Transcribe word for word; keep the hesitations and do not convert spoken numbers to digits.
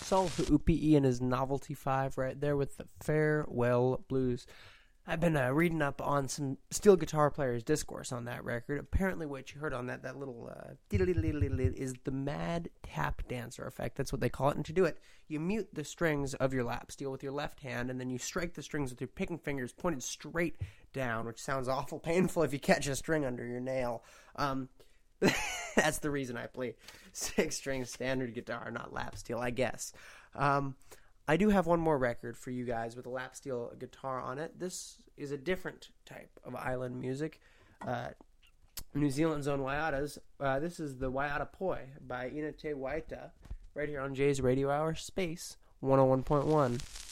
Saul Upe and his Novelty five right there with the Farewell Blues. I've been uh, reading up on some steel guitar players' discourse on that record. Apparently what you heard on that, that little uh, is the mad tap dancer effect. That's what they call it. And to do it, you mute the strings of your lap steel with your left hand, and then you strike the strings with your picking fingers pointed straight down, which sounds awful painful if you catch a string under your nail. Um, that's the reason I play six-string standard guitar, not lap steel, I guess. Um... I do have one more record for you guys with a lap steel guitar on it. This is a different type of island music. Uh, New Zealand's own Waiatas. Uh, this is the Waiata Poi by Ina Te Waita, right here on Jay's Radio Hour Space one oh one point one.